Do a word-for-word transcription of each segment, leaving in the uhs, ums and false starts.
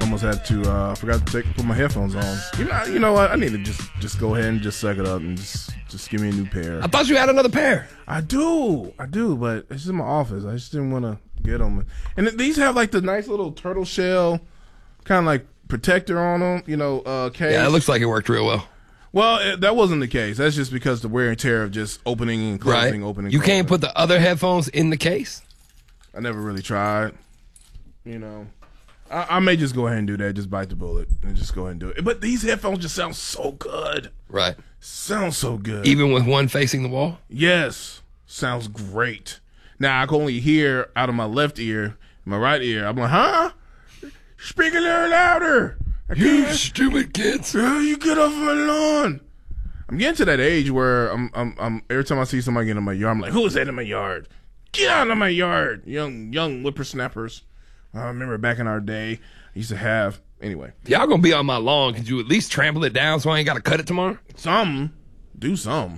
almost had to. Uh, I forgot to take put my headphones on. You know, you know what? I need to just just go ahead and just suck it up and just just give me a new pair. I thought you had another pair. I do, I do, but it's in my office. I just didn't want to get them. And these have like the nice little turtle shell, kind of like protector on them. You know, uh, case. Yeah, it looks like it worked real well. Well, it, that wasn't the case. That's just because the wear and tear of just opening and closing, right. opening. You closing. can't put the other headphones in the case. I never really tried. You know, I, I may just go ahead and do that. Just bite the bullet and just go ahead and do it. But these headphones just sound so good. Right. Sounds so good. Even with one facing the wall? Yes. Sounds great. Now, I can only hear out of my left ear, my right ear. I'm like, huh? Speak a little louder. I you stupid kids. Uh, you get off my lawn. I'm getting to that age where I'm, I'm, I'm, every time I see somebody get in my yard, I'm like, who is that in my yard? Get out of my yard. Young, young whippersnappers. I remember back in our day, I used to have, anyway. Y'all gonna be on my lawn. Could you at least trample it down so I ain't got to cut it tomorrow? Some. Do some.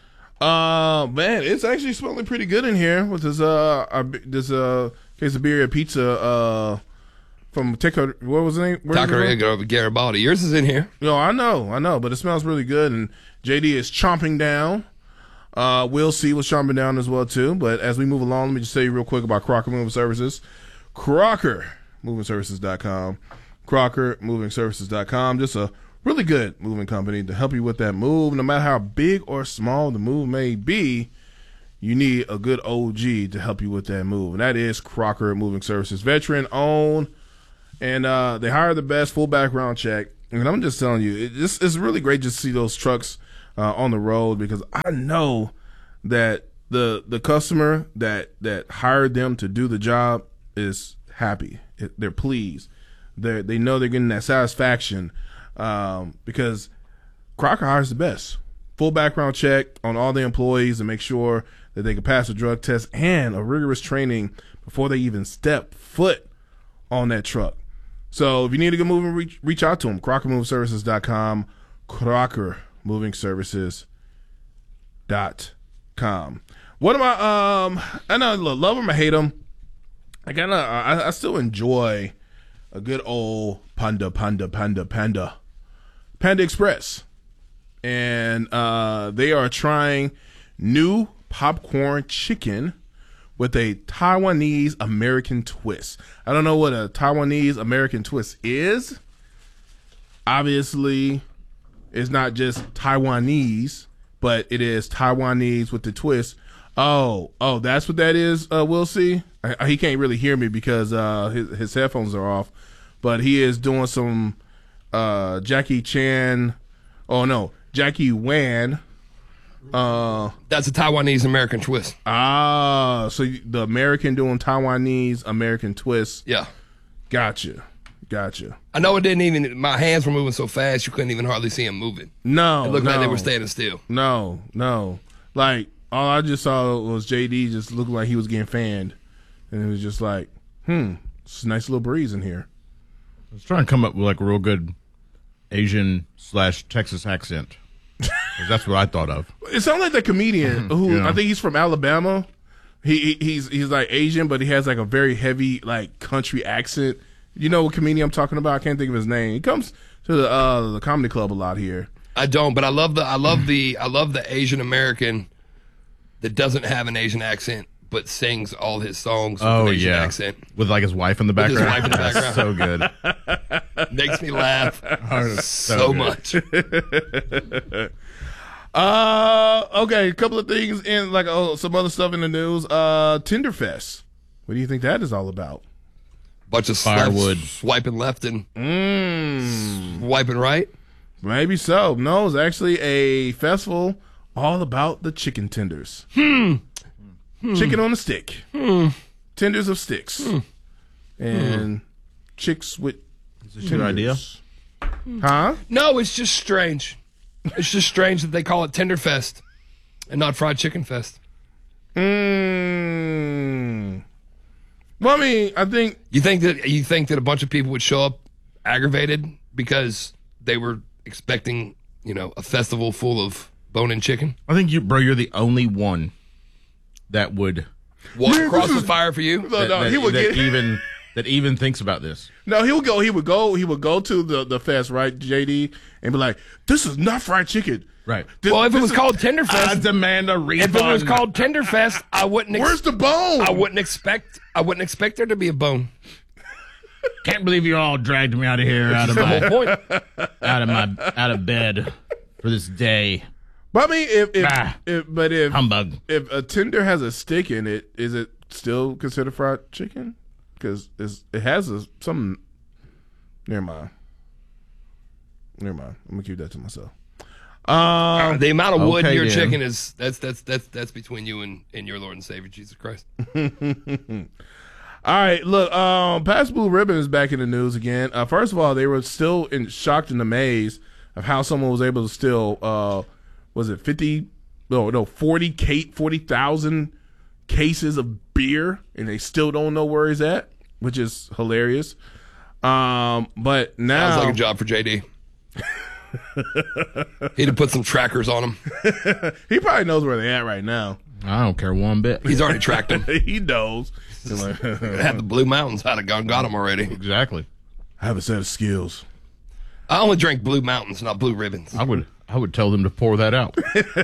Uh, man, it's actually smelling pretty good in here with this, uh, our, this, uh, quesadilla pizza, uh, from Taco, what was the name? Taqueria Garibaldi. Yours is in here. Yo, I know, I know, but it smells really good, and J D is chomping down. Uh, Will C was chomping down as well, too. But as we move along, let me just tell you real quick about Crocker Moving Services. Crocker Moving Services dot com. Crocker Moving Services dot com. Just a really good moving company to help you with that move. No matter how big or small the move may be, you need a good O G to help you with that move. And that is Crocker Moving Services. Veteran owned. And uh, they hire the best, full background check. And I'm just telling you, it just, it's really great to see those trucks uh, on the road, because I know that the the customer that that hired them to do the job is happy. It, they're pleased. They they know they're getting that satisfaction um, because Crocker hires the best. Full background check on all the employees to make sure that they can pass a drug test and a rigorous training before they even step foot on that truck. So if you need to get moving, reach, reach out to them. Crocker Moving Services dot com. Crocker Moving Services dot com. What am I? Um, I know, love them or hate them. I kind of, I, I still enjoy a good old Panda, Panda, Panda, Panda, Panda Express, and uh, they are trying new popcorn chicken with a Taiwanese American twist. I don't know what a Taiwanese American twist is. Obviously, it's not just Taiwanese, but it is Taiwanese with the twist. Oh, oh, that's what that is, uh, Will C. I, he can't really hear me because uh, his, his headphones are off, but he is doing some uh, Jackie Chan. Oh, no, Jackie Wan. Uh, That's a Taiwanese American twist. Ah, so you, the American doing Taiwanese American twist. Yeah. Gotcha. Gotcha. I know it didn't even, my hands were moving so fast you couldn't even hardly see them moving. No. It looked no. like they were standing still. No, no. Like, all I just saw was J D just looking like he was getting fanned. And it was just like, hmm, it's a nice little breeze in here. I was trying to come up with like a real good Asian slash Texas accent. That's what I thought of. It sounds like that comedian who, yeah. I think he's from Alabama. He, he he's he's like Asian, but he has like a very heavy like country accent. You know what comedian I'm talking about? I can't think of his name. He comes to the uh, the comedy club a lot here. I don't, but I love the I love the I love the Asian American that doesn't have an Asian accent but sings all his songs with oh, an Asian yeah. accent. With like his wife in the background. With his wife in the background. So good. Makes me laugh Oh, so, so much. uh, okay, a couple of things in like oh, some other stuff in the news. Uh, Tinderfest. What do you think that is all about? Bunch of Firewood. swiping left and Mm. swiping right. Maybe so. No, it's actually a festival all about the chicken tenders. Hmm. Hmm. Chicken on a stick. Hmm. Tenders of sticks. Hmm. And hmm. chicks with Is this your idea? Huh? No, it's just strange. It's just strange that they call it Tenderfest and not Fried Chicken Fest. Mm. Well, I mean, I think you think that you think that a bunch of people would show up aggravated because they were expecting, you know, a festival full of bone-in chicken. I think you, bro, you're the only one that would walk Man, across this the is- fire for you. No, that, no, that- he would that get even that even thinks about this. No, he would go. He would go. He would go to the the fest, right, J D, and be like, "This is not fried chicken." Right. This, Well, if it this was is- called I Tenderfest, demand a refund. if it was called Tenderfest, I wouldn't. Ex- where's the bone? I wouldn't expect. I wouldn't expect there to be a bone. Can't believe you all dragged me out of here, out of The whole my, point. out of my, out of bed for this day. But I mean, if if, Ah. if but if Humbug. if a tender has a stick in it, is it still considered fried chicken? Because it has a some. Never mind. Never mind. I'm gonna keep that to myself. Um, The amount of wood Okay, in your then. chicken is that's that's that's that's between you and, and your Lord and Savior Jesus Christ. all right, look. Um, Past Blue Ribbon is back in the news again. Uh, first of all, they were still in shocked and amazed of how someone was able to steal. Uh, was it fifty? No, no, forty Kate, forty thousand cases of beer, and they still don't know where he's at, which is hilarious. Um, but now Sounds like a job for J D. He'd have put some trackers on him. he probably knows where they're at right now. I don't care one bit. He's already tracked them. he knows. He's like, Had the Blue Mountains. I'd have gone got him already. Exactly. I have a set of skills. I only drink Blue Mountains, not Blue Ribbons. I would I would tell them to pour that out.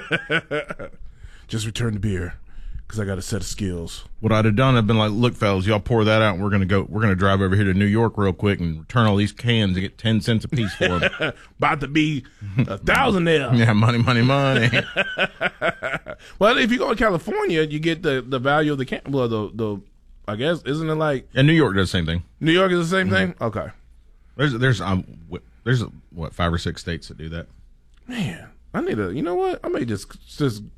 Just return the beer because I got a set of skills. What I'd have done, I've been like, look, fellas, y'all pour that out, and we're gonna go. We're gonna drive over here to New York real quick and return all these cans and get ten cents a piece for them. About to be a thousand there. Yeah, money, money, money. Well, if you go to California, you get the, the value of the can. Well, the the I guess isn't it like And New York does the same thing. New York is the same thing? Okay, There's there's um wh- there's what five or six states that do that. man, I need to. You know what? I may just just